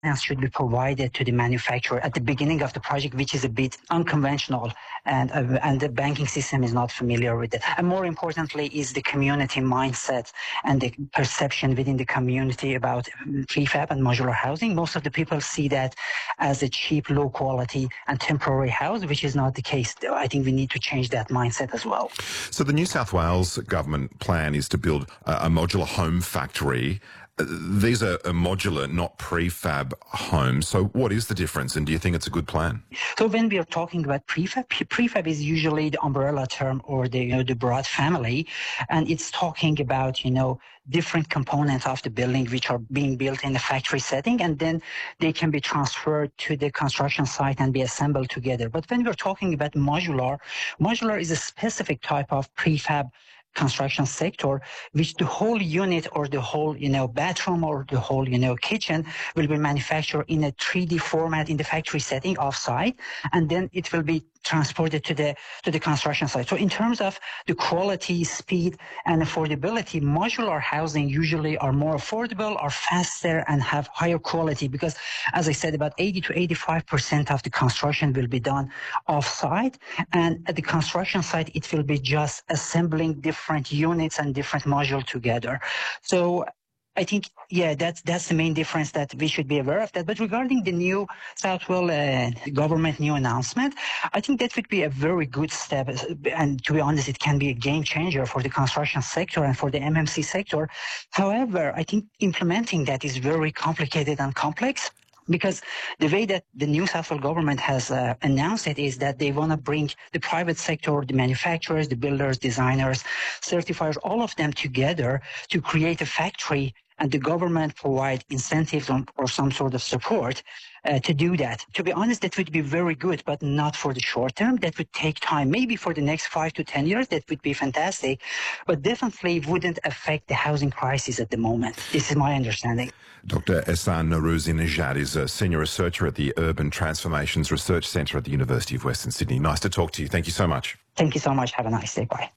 should be provided to the manufacturer at the beginning of the project, which is a bit unconventional, and the banking system is not familiar with it. And more importantly is the community mindset and the perception within the community about prefab and modular housing. Most of the people see that as a cheap, low quality and temporary house, which is not the case. I think we need to change that mindset as well. So the New South Wales government plan is to build a modular home factory. These are modular, not prefab homes. So what is the difference, and do you think it's a good plan? So when we are talking about prefab is usually the umbrella term or the broad family, and it's talking about different components of the building which are being built in the factory setting, and then they can be transferred to the construction site and be assembled together. But when we're talking about modular is a specific type of prefab construction sector, which the whole unit or the whole bathroom or the whole kitchen will be manufactured in a 3D format in the factory setting off-site, and then it will be transported to the construction site. So in terms of the quality, speed, and affordability, modular housing usually are more affordable, are faster, and have higher quality because, as I said, about 80 to 85% of the construction will be done off-site, and at the construction site, it will be just assembling different units and different modules together. So I think, that's the main difference that we should be aware of that. But regarding the New South Wales government new announcement, I think that would be a very good step. And to be honest, it can be a game changer for the construction sector and for the MMC sector. However, I think implementing that is very complicated and complex. Because the way that the New South Wales government has announced it is that they want to bring the private sector, the manufacturers, the builders, designers, certifiers, all of them together to create a factory, and the government provide incentives or some sort of support to do that. To be honest, that would be very good, but not for the short term. That would take time. Maybe for the next 5 to 10 years, that would be fantastic, but definitely wouldn't affect the housing crisis at the moment. This is my understanding. Dr. Ehsan Nourouzi-Nejad is a senior researcher at the Urban Transformations Research Centre at the University of Western Sydney. Nice to talk to you. Thank you so much. Thank you so much. Have a nice day. Bye.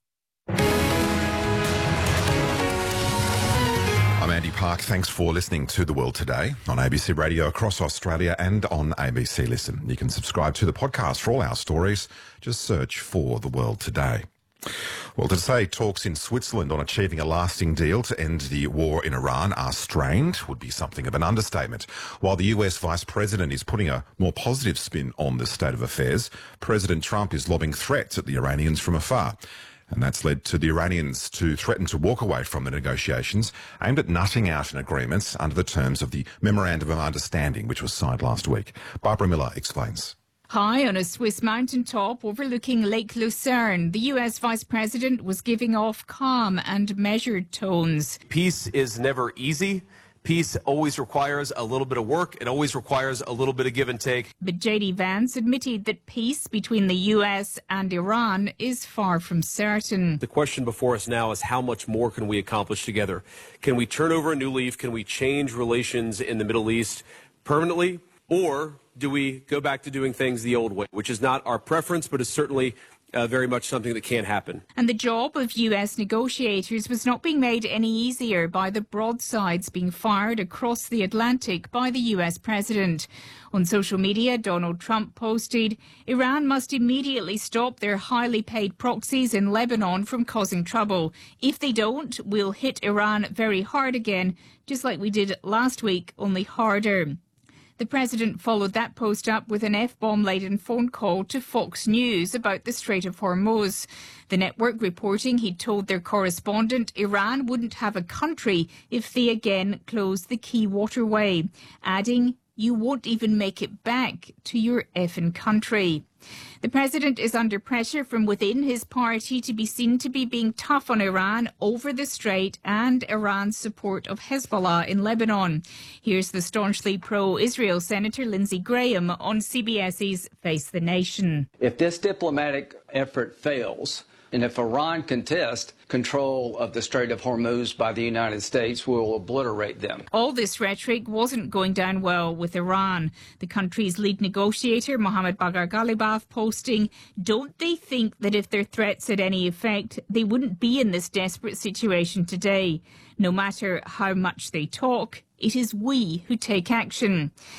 I'm Andy Park. Thanks for listening to The World Today on ABC Radio across Australia and on ABC Listen. You can subscribe to the podcast for all our stories. Just search for The World Today. Well, to say talks in Switzerland on achieving a lasting deal to end the war in Iran are strained would be something of an understatement. While the US Vice President is putting a more positive spin on the state of affairs, President Trump is lobbing threats at the Iranians from afar. And that's led to the Iranians to threaten to walk away from the negotiations aimed at nutting out an agreement under the terms of the Memorandum of Understanding, which was signed last week. Barbara Miller explains. High on a Swiss mountaintop overlooking Lake Lucerne, the US Vice President was giving off calm and measured tones. Peace is never easy. Peace always requires a little bit of work. It always requires a little bit of give and take. But J.D. Vance admitted that peace between the U.S. and Iran is far from certain. The question before us now is how much more can we accomplish together? Can we turn over a new leaf? Can we change relations in the Middle East permanently? Or do we go back to doing things the old way, which is not our preference, but is certainly very much something that can happen. And the job of US negotiators was not being made any easier by the broadsides being fired across the Atlantic by the US president. On social media, Donald Trump posted, Iran must immediately stop their highly paid proxies in Lebanon from causing trouble. If they don't, we'll hit Iran very hard again, just like we did last week, only harder. The president followed that post up with an F-bomb-laden phone call to Fox News about the Strait of Hormuz. The network reporting he'd told their correspondent Iran wouldn't have a country if they again closed the key waterway, adding, you won't even make it back to your effing country. The president is under pressure from within his party to be seen to be being tough on Iran over the strait and Iran's support of Hezbollah in Lebanon. Here's the staunchly pro-Israel Senator Lindsey Graham on CBS's Face the Nation. If this diplomatic effort fails, and if Iran contests control of the Strait of Hormuz by the United States, we'll obliterate them. All this rhetoric wasn't going down well with Iran. The country's lead negotiator, Mohammad Bagher Ghalibaf, posting, don't they think that if their threats had any effect, they wouldn't be in this desperate situation today? No matter how much they talk, it is we who take action.